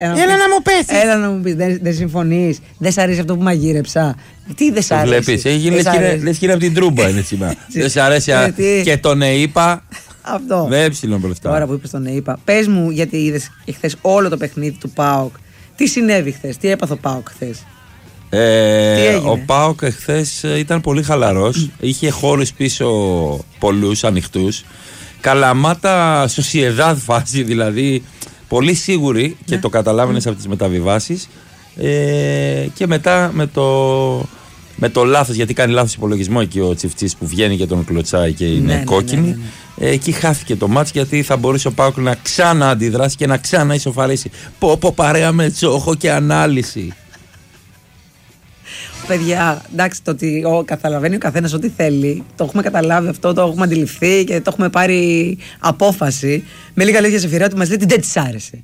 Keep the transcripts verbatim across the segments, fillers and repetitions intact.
Έλα να μου πεις. Έλα να μου πεις. Δεν, δεν συμφωνείς. Δεν σ' αρέσει αυτό που μαγείρεψα. Τι δεν σ' αρέσει. Βλέπεις. Λες και είναι από την Τρούμπα είναι σήμερα. Δεν σ' αρέσει και τον ΕΙΠΑ. Αυτό. Με έψιλον μπροστά. Τώρα που είπες τον ΕΙΠΑ, πες μου, γιατί είδες χθες όλο το παιχνίδι του ΠΑΟΚ. Τι συνέβη χθες, τι έπαθε ο ΠΑΟΚ χθες. Ε, ο ΠΑΟΚ χθες ήταν πολύ χαλαρός. Είχε χώρους πίσω πολλούς ανοιχτούς. Καλαμάτα Σοσιεδάδ φάση, δηλαδή πολύ σίγουρη, ναι. Και το καταλάβαινες mm. από τις μεταβιβάσεις. Ε, και μετά με το, με το λάθος, γιατί κάνει λάθος υπολογισμό εκεί ο Τσιφτσής που βγαίνει και τον κλωτσάει και είναι ναι, κόκκινη. Ναι, ναι, ναι. Ε, εκεί χάθηκε το μάτς, γιατί θα μπορούσε ο ΠΑΟΚ να ξανά αντιδράσει και να ξανά ισοφαρίσει. Πω πω παρέα με Τσόχο και ανάλυση. Παιδιά, εντάξει, το ότι ο, καταλαβαίνει ο καθένας ό,τι θέλει, το έχουμε καταλάβει αυτό, το έχουμε αντιληφθεί και το έχουμε πάρει απόφαση. Με λίγα λόγια, Ζεφυρά, μας λέει ότι δεν της άρεσε.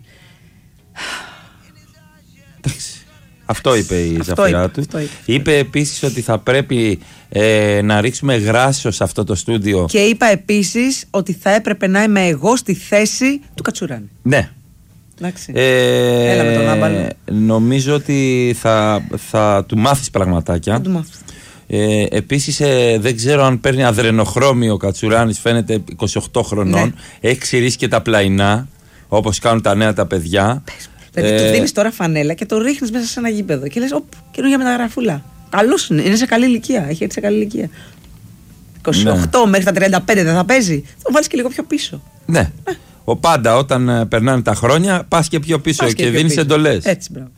Εντάξει. Αυτό είπε η Ζαφυρά του. Είπε, είπε επίσης ότι θα πρέπει ε, να ρίξουμε γράσιο σε αυτό το στούντιο. Και είπα επίσης ότι θα έπρεπε να είμαι εγώ στη θέση του Κατσουράνη. Ναι. Ε, Έλα με τον άμπαλο. Νομίζω ότι θα, θα του μάθεις πραγματάκια. Θα του μάθεις. Ε, επίσης ε, δεν ξέρω αν παίρνει αδρενοχρώμιο ο Κατσουράνης, φαίνεται είκοσι οκτώ χρονών. Ναι. Έχει ξηρίσει και τα πλαϊνά, όπως κάνουν τα νέα τα παιδιά. Πες, δηλαδή ε, του δίνεις τώρα φανέλα και το ρίχνεις μέσα σε ένα γήπεδο και λες οπ, καινούργια μεταγραφούλα. Καλός είναι, είναι σε καλή ηλικία, έχει έρθει σε καλή ηλικία. είκοσι οκτώ ναι. Μέχρι τα τριάντα πέντε δεν θα παίζει, θα το βάλεις και λίγο πιο πίσω. Ναι. Ε. Ο πάντα όταν περνάνε τα χρόνια πας και πιο πίσω πας και, και δίνεις εντολές. Έτσι, μπράβο.